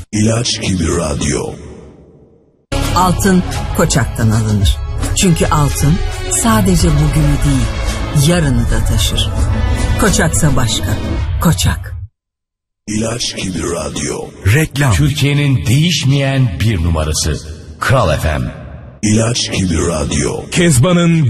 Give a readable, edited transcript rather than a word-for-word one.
İlaç gibi radyo. Altın Koçak'tan alınır. Çünkü altın sadece bugünü değil, yarını da taşır. Koçaksa başka. Koçak. İlaç gibi radyo. Reklam. Türkiye'nin değişmeyen bir numarası. Kral FM. İlaç gibi radyo. Kezban'ın